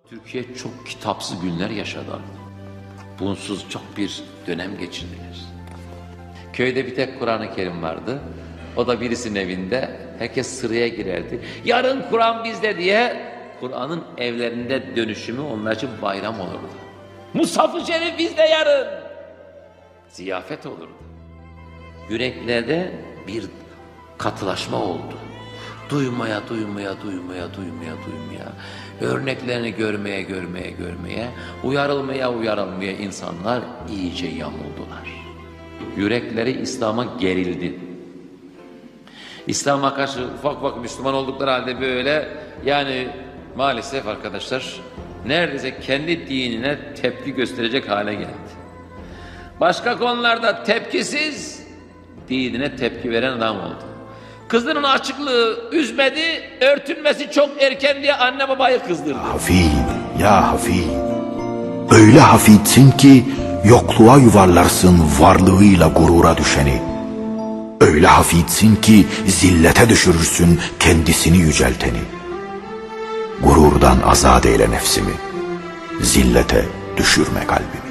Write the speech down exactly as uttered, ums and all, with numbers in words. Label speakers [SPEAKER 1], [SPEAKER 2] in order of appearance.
[SPEAKER 1] Türkiye çok kitapsız günler yaşadı. Bunsuz çok bir dönem geçirdiler. Köyde bir tek Kur'an-ı Kerim vardı. O da birisinin evinde. Herkes sıraya girerdi. Yarın Kur'an bizde diye Kur'an'ın evlerinde dönüşümü onlar için bayram olurdu. Mushaf-ı Şerif bizde yarın. Ziyafet olurdu. Yüreklerde bir katılaşma oldu. Duymaya, duymaya, duymaya, duymaya, duymaya, örneklerini görmeye, görmeye, görmeye, uyarılmaya, uyarılmaya insanlar iyice yamuldular. Yürekleri İslam'a gerildi. İslam'a karşı ufak ufak Müslüman oldukları halde böyle, yani maalesef arkadaşlar, neredeyse kendi dinine tepki gösterecek hale geldi. Başka konularda tepkisiz, dinine tepki veren adam oldu. Kızının açıklığı üzmedi, örtünmesi çok erken diye anne babayı kızdırdı.
[SPEAKER 2] Hafid, ya Hafid, öyle hafidsin ki yokluğa yuvarlarsın varlığıyla gurura düşeni. Öyle hafidsin ki zillete düşürürsün kendisini yücelteni. Gururdan azat eyle nefsimi, zillete düşürme kalbimi.